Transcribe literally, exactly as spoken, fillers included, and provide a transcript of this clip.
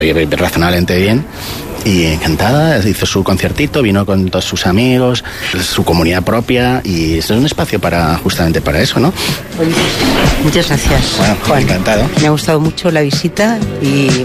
razonablemente bien. Y encantada, hizo su conciertito, vino con todos sus amigos, su comunidad propia, y esto es un espacio para justamente para eso, ¿no? Muchas gracias, bueno, Juan. Encantado. Me ha gustado mucho la visita y